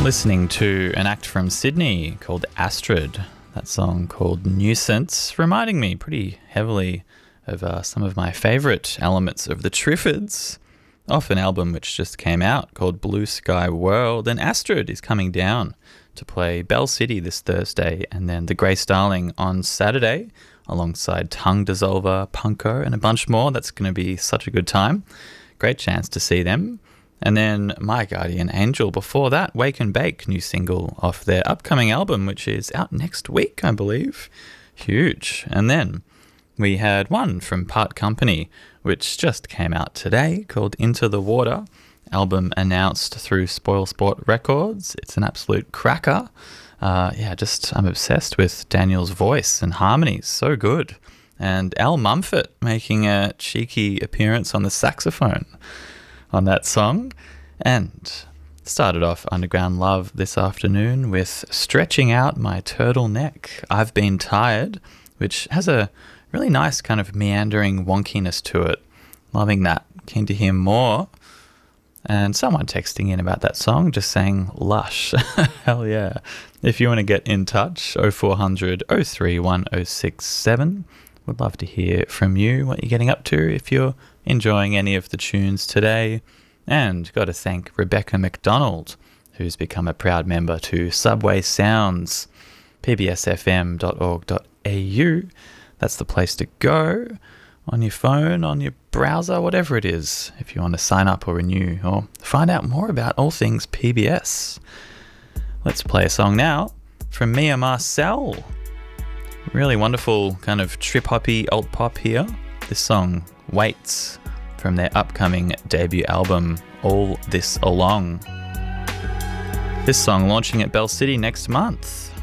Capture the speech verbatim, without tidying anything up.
Listening to an act from Sydney called Astrid. That song called Nuisance, reminding me pretty heavily of uh, some of my favourite elements of the Triffids, off an album which just came out called Blue Sky World. And Astrid is coming down to play Bell City this Thursday, and then the Grey Starling on Saturday, alongside Tongue Dissolver, Punko, and a bunch more. That's going to be such a good time. Great chance to see them. And then My Guardian Angel before that, Wake and Bake, new single off their upcoming album, which is out next week, I believe. Huge. And then we had one from Part Company, which just came out today, called Into the Water. Album announced through Spoil Sport Records. It's an absolute cracker. Uh, yeah, just I'm obsessed with Daniel's voice and harmonies. So good. And Al Mumford making a cheeky appearance on the saxophone on that song. And started off Underground Love this afternoon with Stretching Out My Turtleneck, I've Been Tired, which has a really nice kind of meandering wonkiness to it. Loving that. Keen to hear more. And someone texting in about that song just saying lush. Hell yeah. If you want to get in touch, oh four hundred, oh three one oh six seven. Would love to hear from you, what you're getting up to, if you're enjoying any of the tunes today. And got to thank Rebecca McDonald, who's become a proud member to Subway Sounds, p b s f m dot org dot a u. That's the place to go on your phone, on your browser, whatever it is, if you want to sign up or renew or find out more about all things P B S. Let's play a song now from Mia Marcel. Really wonderful kind of trip-hoppy alt pop here. This song, Waits, from their upcoming debut album, All This Along. This song launching at Bell City next month.